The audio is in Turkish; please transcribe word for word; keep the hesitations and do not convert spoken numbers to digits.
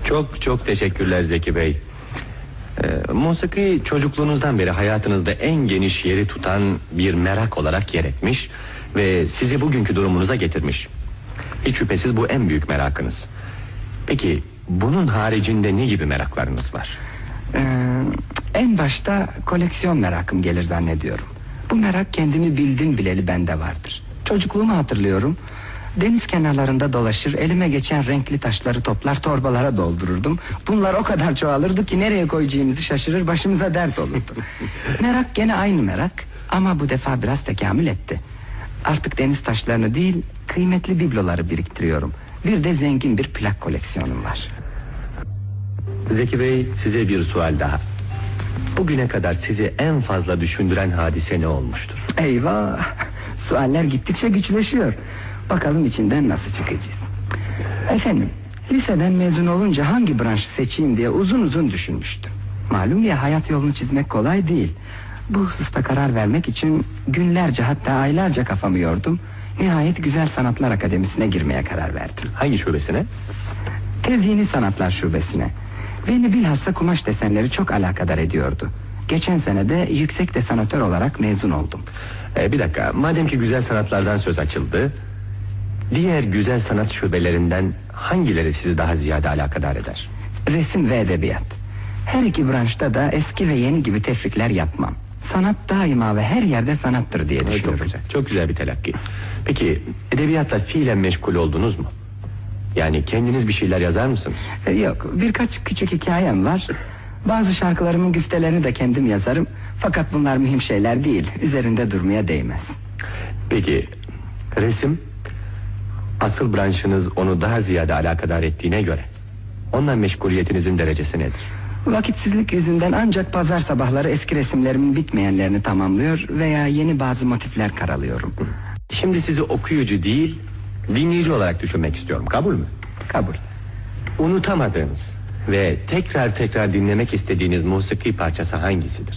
Çok çok teşekkürler Zeki Bey. Ee, musiki çocukluğunuzdan beri hayatınızda en geniş yeri tutan bir merak olarak yer etmiş ve sizi bugünkü durumunuza getirmiş. Hiç şüphesiz bu en büyük merakınız. Peki bunun haricinde ne gibi meraklarınız var? Ee, en başta koleksiyon merakım gelir zannediyorum. Bu merak kendimi bildim bileli bende vardır. Çocukluğumu hatırlıyorum. Deniz kenarlarında dolaşır, elime geçen renkli taşları toplar, torbalara doldururdum. Bunlar o kadar çoğalırdı ki nereye koyacağımızı şaşırır, başımıza dert olurdu. Merak gene aynı merak ama bu defa biraz tekamül etti. Artık deniz taşlarını değil, kıymetli bibloları biriktiriyorum. Bir de zengin bir plak koleksiyonum var. Zeki Bey, size bir sual daha. Bugüne kadar sizi en fazla düşündüren hadise ne olmuştur? Eyvah! Sualler gittikçe güçleşiyor. Bakalım içinden nasıl çıkacağız. Efendim, liseden mezun olunca hangi branşı seçeyim diye uzun uzun düşünmüştüm. Malum ya, hayat yolunu çizmek kolay değil. Bu hususta karar vermek için günlerce, hatta aylarca kafamı yordum. Nihayet Güzel Sanatlar Akademisi'ne girmeye karar verdim. Hangi şubesine? Tezyini Sanatlar Şubesi'ne. Beni bilhassa kumaş desenleri çok alakadar ediyordu. Geçen sene de yüksek desenatör olarak mezun oldum. Ee, bir dakika, madem ki güzel sanatlardan söz açıldı, diğer güzel sanat şubelerinden hangileri sizi daha ziyade alakadar eder? Resim ve edebiyat. Her iki branşta da eski ve yeni gibi tefrikler yapmam. Sanat daima ve her yerde sanattır diye düşünüyorum. Çok güzel, çok güzel bir telakki. Peki edebiyatla fiilen meşgul oldunuz mu? Yani kendiniz bir şeyler yazar mısınız? Ee, yok, birkaç küçük hikayem var. Bazı şarkılarımın güftelerini de kendim yazarım. Fakat bunlar mühim şeyler değil, üzerinde durmaya değmez. Peki resim, asıl branşınız onu daha ziyade alakadar ettiğine göre ondan meşguliyetinizin derecesi nedir? Vakitsizlik yüzünden ancak pazar sabahları eski resimlerimin bitmeyenlerini tamamlıyor veya yeni bazı motifler karalıyorum. Şimdi sizi okuyucu değil, dinleyici olarak düşünmek istiyorum, kabul mü? Kabul. Unutamadığınız ve tekrar tekrar dinlemek istediğiniz musiki parçası hangisidir?